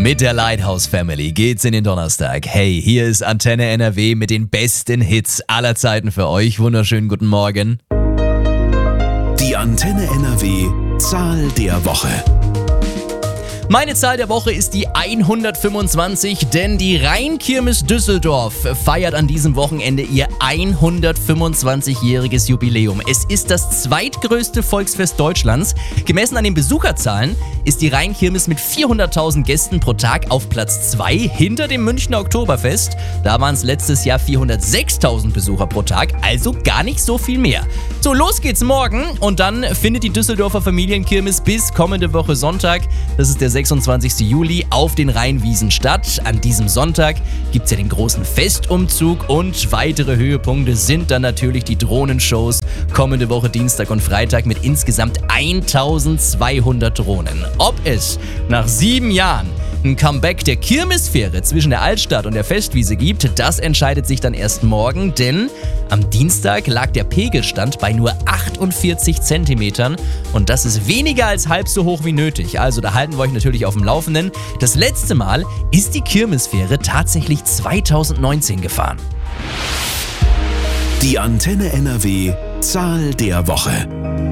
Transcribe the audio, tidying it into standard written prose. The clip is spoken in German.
Mit der Lighthouse Family geht's in den Donnerstag. Hey, hier ist Antenne NRW mit den besten Hits aller Zeiten für euch. Wunderschönen guten Morgen. Die Antenne NRW Zahl der Woche. Meine Zahl der Woche ist die 125, denn die Rheinkirmes Düsseldorf feiert an diesem Wochenende ihr 125-jähriges Jubiläum. Es ist das zweitgrößte Volksfest Deutschlands. Gemessen an den Besucherzahlen ist die Rheinkirmes mit 400.000 Gästen pro Tag auf Platz 2 hinter dem Münchner Oktoberfest. Da waren es letztes Jahr 406.000 Besucher pro Tag, also gar nicht so viel mehr. So, los geht's morgen und dann findet die Düsseldorfer Familienkirmes bis kommende Woche Sonntag, das ist der 26. Juli, auf den Rheinwiesen statt. An diesem Sonntag gibt es ja den großen Festumzug und weitere Höhepunkte sind dann natürlich die Drohnenshows kommende Woche Dienstag und Freitag mit insgesamt 1200 Drohnen. Ob es nach 7 Jahren ein Comeback der Kirmesfähre zwischen der Altstadt und der Festwiese gibt, das entscheidet sich dann erst morgen, denn am Dienstag lag der Pegelstand bei nur 48 Zentimetern und das ist weniger als halb so hoch wie nötig. Also da halten wir euch natürlich auf dem Laufenden. Das letzte Mal ist die Kirmesfähre tatsächlich 2019 gefahren. Die Antenne NRW Zahl der Woche.